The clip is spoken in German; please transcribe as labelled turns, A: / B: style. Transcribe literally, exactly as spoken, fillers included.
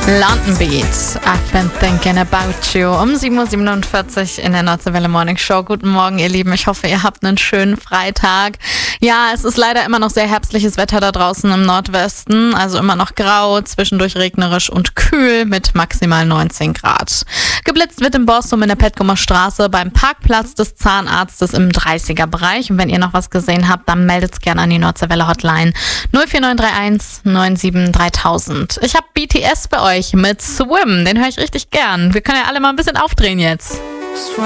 A: London Beat, I've been thinking about you. Um sieben Uhr siebenundvierzig in der Nordseewelle Morning Show. Guten Morgen, ihr Lieben. Ich hoffe, ihr habt einen schönen Freitag. Ja, es ist leider immer noch sehr herbstliches Wetter da draußen im Nordwesten. Also immer noch grau, zwischendurch regnerisch und kühl mit maximal neunzehn Grad. Geblitzt wird im Borsum in der Petkumer Straße beim Parkplatz des Zahnarztes im dreißiger Bereich. Und wenn ihr noch was gesehen habt, dann meldet's gerne an die Nordseewelle Hotline null vier neun drei eins neun sieben dreitausend. Ich habe B T S bei euch mit Swim. Den höre ich richtig gern. Wir können ja alle mal ein bisschen aufdrehen jetzt.